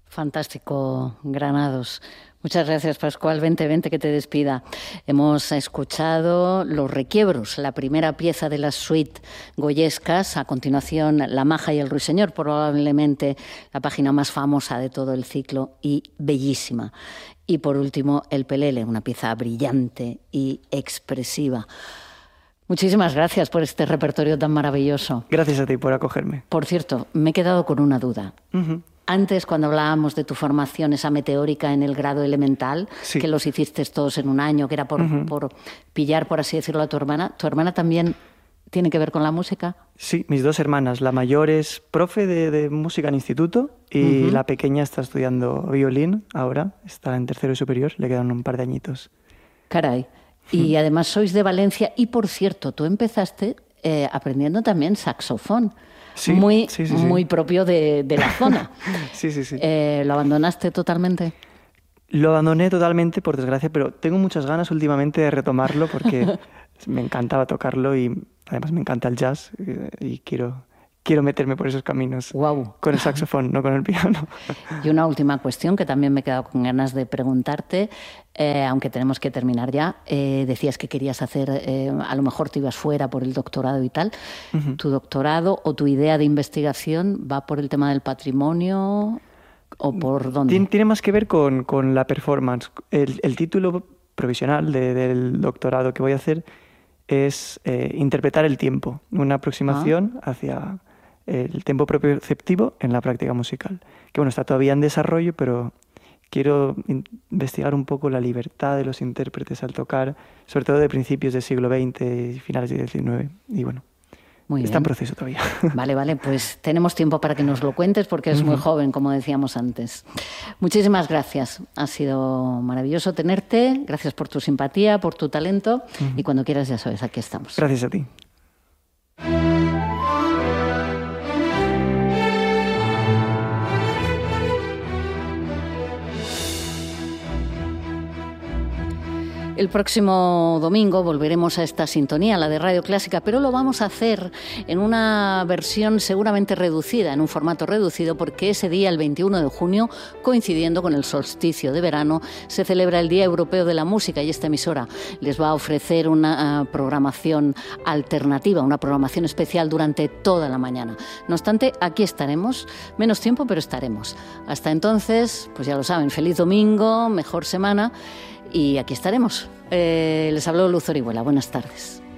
Fantástico, Granados. Muchas gracias, Pascual. Vente, que te despida. Hemos escuchado Los Requiebros, la primera pieza de la suite goyescas. A continuación, La Maja y el Ruiseñor, probablemente la página más famosa de todo el ciclo y bellísima. Y por último, El Pelele, una pieza brillante y expresiva. Muchísimas gracias por este repertorio tan maravilloso. Gracias a ti por acogerme. Por cierto, me he quedado con una duda. Antes, cuando hablábamos de tu formación, esa meteórica en el grado elemental, sí, que los hiciste todos en un año, que era por pillar, por así decirlo, a tu hermana también tiene que ver con la música? Sí, mis dos hermanas. La mayor es profe de música en instituto y la pequeña está estudiando violín ahora, está en tercero y superior, le quedan un par de añitos. Caray. Y además sois de Valencia y, por cierto, tú empezaste aprendiendo también saxofón. Sí, muy sí. propio de la zona. Sí. ¿Lo abandonaste totalmente? Lo abandoné totalmente, por desgracia, pero tengo muchas ganas últimamente de retomarlo porque me encantaba tocarlo y además me encanta el jazz y quiero meterme por esos caminos. Wow. Con el saxofón, no con el piano. Y una última cuestión que también me he quedado con ganas de preguntarte, aunque tenemos que terminar ya. Decías que querías hacer, a lo mejor te ibas fuera por el doctorado y tal. ¿Tu doctorado o tu idea de investigación va por el tema del patrimonio o por dónde? Tiene más que ver con la performance. El título provisional del doctorado que voy a hacer es interpretar el tiempo, una aproximación hacia el tempo propioceptivo en la práctica musical. Que bueno, está todavía en desarrollo, pero quiero investigar un poco la libertad de los intérpretes al tocar, sobre todo de principios del siglo XX y finales del XIX. Y bueno, está en proceso todavía. Vale, pues tenemos tiempo para que nos lo cuentes porque es muy joven, como decíamos antes. Muchísimas gracias. Ha sido maravilloso tenerte. Gracias por tu simpatía, por tu talento. Y cuando quieras, ya sabes, aquí estamos. Gracias a ti. El próximo domingo volveremos a esta sintonía, la de Radio Clásica, pero lo vamos a hacer en una versión seguramente reducida, en un formato reducido, porque ese día, el 21 de junio, coincidiendo con el solsticio de verano, se celebra el Día Europeo de la Música y esta emisora les va a ofrecer una programación alternativa, una programación especial durante toda la mañana. No obstante, aquí estaremos, menos tiempo, pero estaremos. Hasta entonces, pues ya lo saben, feliz domingo, mejor semana. Y aquí estaremos. Les habló Luz Orihuela. Buenas tardes.